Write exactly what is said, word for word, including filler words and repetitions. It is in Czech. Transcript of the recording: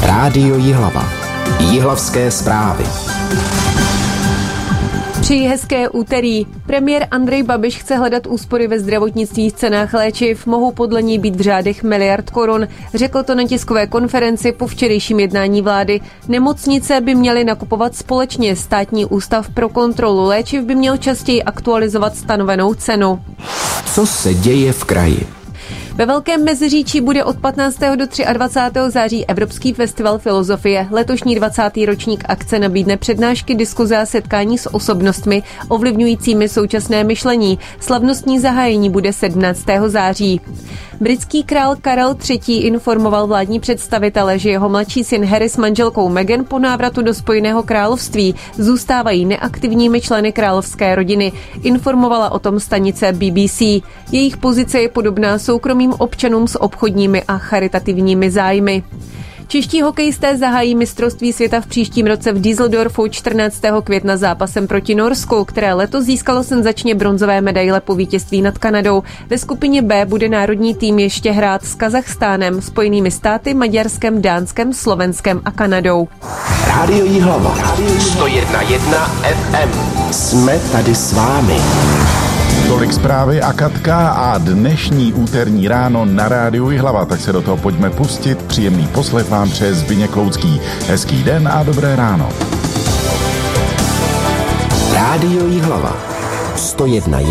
Rádio Jihlava. Jihlavské zprávy. Přeji hezké úterý. Premiér Andrej Babiš chce hledat úspory ve zdravotnictví v cenách léčiv. Mohou podle něj být v řádech miliard korun. Řekl to na tiskové konferenci po včerejším jednání vlády. Nemocnice by měly nakupovat společně. Státní ústav pro kontrolu léčiv by měl častěji aktualizovat stanovenou cenu. Co se děje v kraji? Ve Velkém Meziříčí bude od patnáctého do dvacátého třetího září Evropský festival filozofie. Letošní dvacátý ročník akce nabídne přednášky, diskuze a setkání s osobnostmi ovlivňujícími současné myšlení. Slavnostní zahájení bude sedmnáctého září. Britský král Karel třetí. informoval vládní představitele, že jeho mladší syn Harry s manželkou Meghan po návratu do Spojeného království zůstávají neaktivními členy královské rodiny. Informovala o tom stanice B B C. Jejich pozice je podobná soukromým občanům s obchodními a charitativními zájmy. Čeští hokejisté zahájí mistrovství světa v příštím roce v Düsseldorfu čtrnáctého května zápasem proti Norsku, které letos získalo senzačně bronzové medaile po vítězství nad Kanadou. Ve skupině B bude národní tým ještě hrát s Kazachstánem, Spojenými státy, Maďarskem, Dánskem, Slovenskem a Kanadou. Rádio Jihlava. sto jedna celá jedna F M. Jsme tady s vámi. Tolik zprávy a Katka a dnešní úterní ráno na Rádiu Jihlava, tak se do toho pojďme pustit. Příjemný poslech vám přeje Zbyněk Loucký. Hezký den a dobré ráno. Rádio Jihlava. sto jedna celá